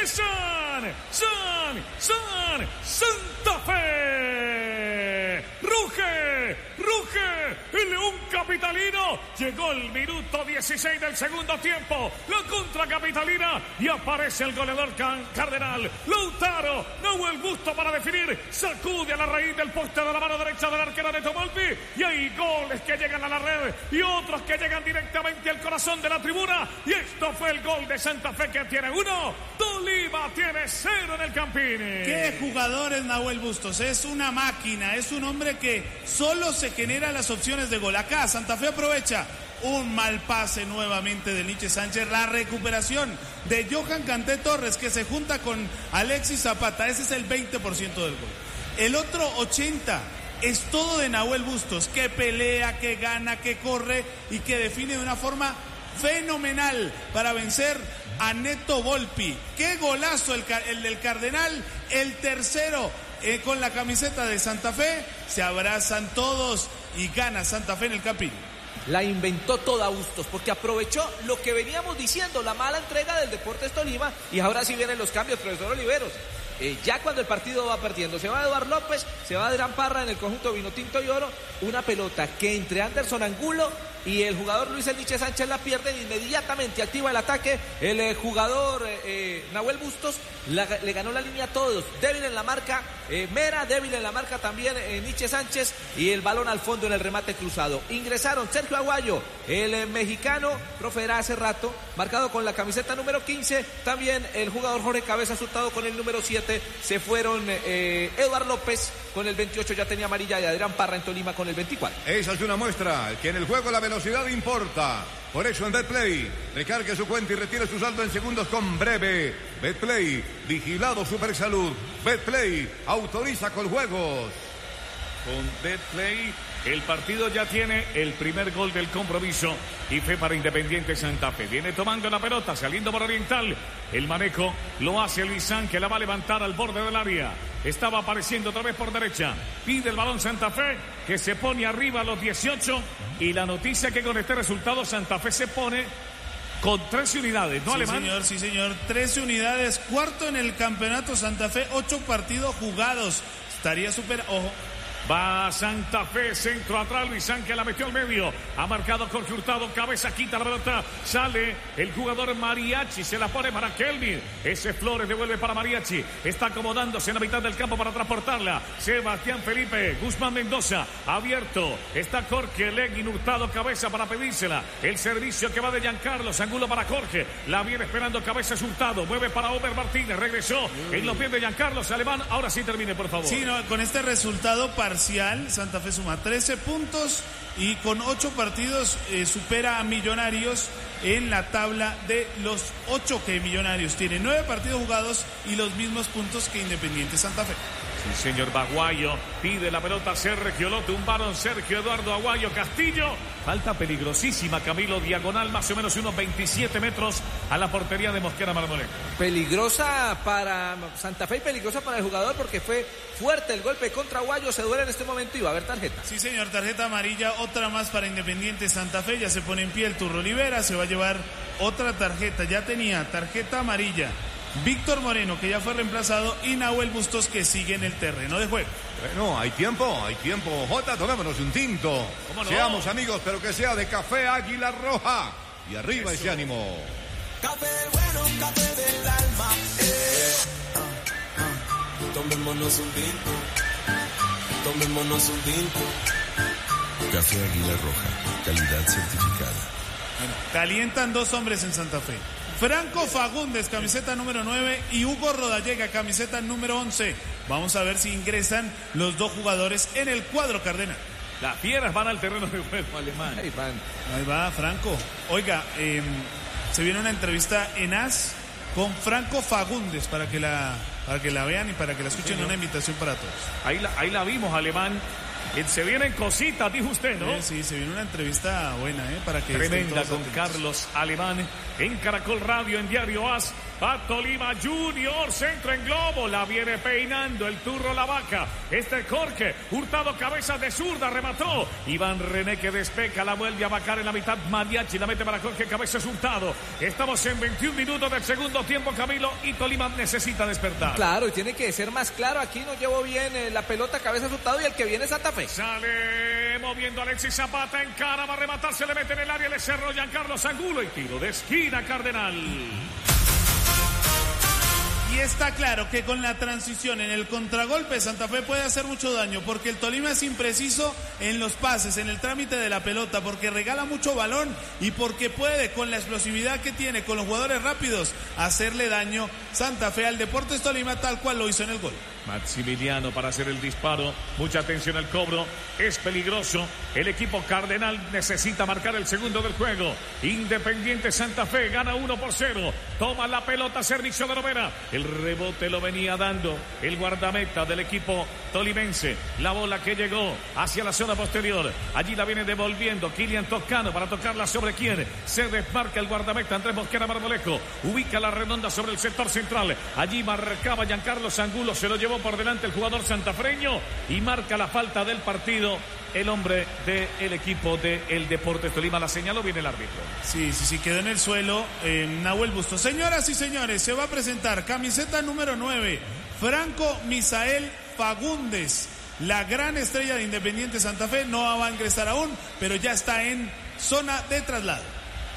Santa Fe. Ruge el León capitalino. Llegó el minuto 16 del segundo tiempo. La contra capitalina y aparece el goleador Cardenal. Lautaro, Nahuel Busto para definir. Sacude a la raíz del poste de la mano derecha del arquero Neto Volpi. Y hay goles que llegan a la red y otros que llegan directamente al corazón de la tribuna. Y esto fue el gol de Santa Fe, que tiene 1. Tolima tiene 0 en el Campini. Qué jugador es Nahuel Bustos. Es una máquina. Es un hombre que solo se genera las opciones de gol. Acá Santa Fe aprovecha un mal pase nuevamente de Nietzsche Sánchez. La recuperación de Johan Canté Torres, que se junta con Alexis Zapata. Ese es el 20% del gol. El otro 80% es todo de Nahuel Bustos, que pelea, que gana, que corre y que define de una forma fenomenal para vencer a Neto Volpi. Qué golazo el del Cardenal. El tercero con la camiseta de Santa Fe. Se abrazan todos y gana Santa Fe en el Campín. La inventó toda Bustos, porque aprovechó lo que veníamos diciendo, la mala entrega del Deportes Tolima, y ahora sí vienen los cambios, profesor Oliveros. Ya cuando el partido va perdiendo, se va Eduardo López, se va Adrián Parra en el conjunto Vinotinto y Oro, una pelota que entre Anderson Angulo y el jugador Luis Nietzsche Sánchez la pierden, inmediatamente activa el ataque el jugador Nahuel Bustos, le ganó la línea a todos, débil en la marca Mera, débil en la marca también Nietzsche Sánchez, y el balón al fondo en el remate cruzado. Ingresaron Sergio Aguayo, el mexicano, profe, era hace rato, marcado con la camiseta número 15, también el jugador Jorge Cabeza Hurtado con el número 7, se fueron Eduardo López con el 28, ya tenía amarilla, y Adrián Parra en Tolima con el 24. Esa es una muestra que en el juego la velocidad importa. Por eso en Betplay, recargue su cuenta y retire su saldo en segundos con Breve. Betplay, vigilado Supersalud. Betplay, autoriza con juegos. Con Betplay, el partido ya tiene el primer gol del compromiso y fue para Independiente Santa Fe. Viene tomando la pelota, saliendo por Oriental. El manejo lo hace Luisán, que la va a levantar al borde del área. Estaba apareciendo otra vez por derecha. Pide el balón Santa Fe, que se pone arriba a los 18. Y la noticia que con este resultado Santa Fe se pone con 13 unidades, ¿no, sí, Alemán? Sí, señor. 13 unidades. Cuarto en el campeonato Santa Fe. 8 partidos jugados. Estaría súper... Ojo. Va Santa Fe, centro atrás, Luisán, que la metió al medio. Ha marcado Jorge Hurtado, cabeza, quita la pelota. Sale el jugador Mariachi, se la pone para Kelvin. Ese Flores devuelve para Mariachi. Está acomodándose en la mitad del campo para transportarla. Sebastián Felipe, Guzmán Mendoza, abierto. Está Jorge Leguín, Hurtado, cabeza para pedírsela. El servicio que va de Giancarlos, Angulo para Jorge. La viene esperando cabeza Hurtado. Mueve para Ober Martínez, regresó en los pies de Giancarlos. Alemán, ahora sí termine, por favor. Sí, no, con este resultado parcial, Santa Fe suma 13 puntos y con 8 partidos supera a Millonarios en la tabla de los 8 que Millonarios tiene. 9 partidos jugados y los mismos puntos que Independiente Santa Fe. Sí, señor. Baguayo pide la pelota Sergio, lo tumbaron Sergio Eduardo Aguayo Castillo. Falta peligrosísima, Camilo, diagonal más o menos unos 27 metros a la portería de Mosquera Marmolejo. Peligrosa para Santa Fe y peligrosa para el jugador, porque fue fuerte el golpe contra Aguayo. Se duele en este momento y va a haber tarjeta. Sí, señor, tarjeta amarilla, otra más para Independiente Santa Fe. Ya se pone en pie el Turro Olivera, se va a llevar otra tarjeta. Ya tenía tarjeta amarilla Víctor Moreno, que ya fue reemplazado, y Nahuel Bustos, que sigue en el terreno de juego. Bueno, hay tiempo. Jota, tomémonos un tinto. ¿Cómo no? Seamos amigos, pero que sea de Café Águila Roja. Y arriba ese ánimo. Café bueno, café del alma. Tomémonos un tinto. Tomémonos un tinto. Café Águila Roja, calidad certificada. Bueno, calientan 2 hombres en Santa Fe. Franco Fagundes, camiseta número 9, y Hugo Rodallega, camiseta número 11. Vamos a ver si ingresan los 2 jugadores en el cuadro cardenal. Las fieras van al terreno de juego, Alemán. Ahí va Franco. Oiga, se viene una entrevista en AS con Franco Fagundes para que la vean y para que la escuchen, una invitación para todos. Ahí la vimos, Alemán. Se vienen cositas, dijo usted, ¿no? Sí, se viene una entrevista buena, para que... Tremenda con Carlos Alemán en Caracol Radio, en Diario AS. Va Tolima Junior, centro en globo, la viene peinando el Turro La Vaca. Jorge Hurtado, cabeza de zurda, remató. Iván René que despeca, la vuelve a vacar en la mitad. Mariachi la mete para Jorge, cabeza es Hurtado. Estamos en 21 minutos del segundo tiempo, Camilo, y Tolima necesita despertar. Claro, y tiene que ser más claro. Aquí no llevo bien la pelota, cabeza Hurtado, y el que viene es Santa Fe. Sale moviendo Alexis Zapata, en cara, va a rematar, se le mete en el área, le cerró Giancarlo Angulo y tiro de esquina Cardenal. Y está claro que con la transición en el contragolpe Santa Fe puede hacer mucho daño, porque el Tolima es impreciso en los pases, en el trámite de la pelota, porque regala mucho balón y porque puede, con la explosividad que tiene, con los jugadores rápidos, hacerle daño Santa Fe al Deportes Tolima, tal cual lo hizo en el gol. Maximiliano para hacer el disparo, mucha atención al cobro, es peligroso, el equipo Cardenal necesita marcar el segundo del juego. Independiente Santa Fe gana 1-0, toma la pelota, servicio de Lovera, el rebote lo venía dando el guardameta del equipo tolimense, la bola que llegó hacia la zona posterior, allí la viene devolviendo Kylian Toscano para tocarla sobre quién, se desmarca el guardameta Andrés Mosquera Marmolejo, ubica la redonda sobre el sector central, allí marcaba Giancarlo Angulo, se lo llevó por delante el jugador santafreño y marca la falta del partido el hombre del equipo del Deportes Tolima. La señaló bien el árbitro. Sí, quedó en el suelo Nahuel Bustos. Señoras y señores, se va a presentar camiseta número 9, Franco Misael Fagundes, la gran estrella de Independiente Santa Fe. No va a ingresar aún, pero ya está en zona de traslado.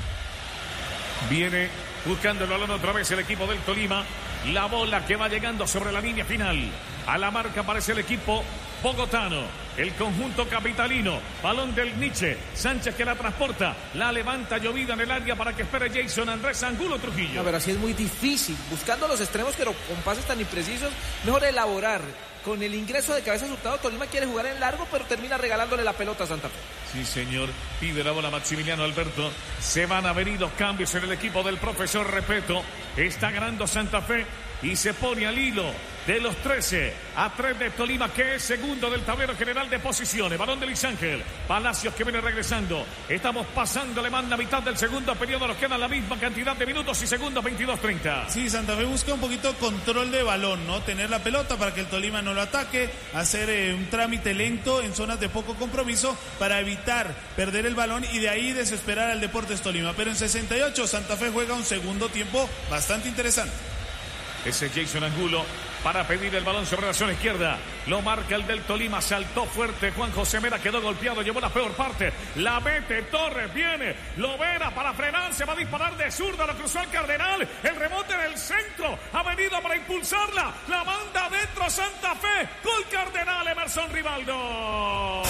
Viene buscando el balón otra vez el equipo del Tolima. La bola que va llegando sobre la línea final. A la marca aparece el equipo bogotano, el conjunto capitalino. Balón del Nietzsche, Sánchez que la transporta, la levanta llovida en el área para que espere Jason Andrés Angulo Trujillo. No, pero así es muy difícil, buscando los extremos, pero con pases tan imprecisos, mejor elaborar. Con el ingreso de cabeza Hurtado, Tolima quiere jugar en largo, pero termina regalándole la pelota a Santa Fe. Sí, señor. Pide la bola Maximiliano Alberto. Se van a venir los cambios en el equipo del profesor Repeto. Está ganando Santa Fe y se pone al hilo de los 13 a 3 de Tolima, que es segundo del tablero general de posiciones. Balón de Luis Ángel Palacios que viene regresando. Estamos pasando, le manda mitad del segundo periodo. Nos quedan la misma cantidad de minutos y segundos, 22-30. Sí, Santa Fe busca un poquito control de balón, ¿no? Tener la pelota para que el Tolima no lo ataque, hacer un trámite lento en zonas de poco compromiso para evitar perder el balón y de ahí desesperar al Deportes Tolima. Pero en 68 Santa Fe juega un segundo tiempo bastante interesante. Ese Jason Angulo para pedir el balón sobre la zona izquierda. Lo marca el del Tolima. Saltó fuerte Juan José Mera. Quedó golpeado. Llevó la peor parte. La mete Torres. Viene Lovera para frenarse. Va a disparar de zurda. Lo cruzó al Cardenal. El rebote del centro. Ha venido para impulsarla. La manda adentro Santa Fe. Gol Cardenal. Emerson Rivaldo.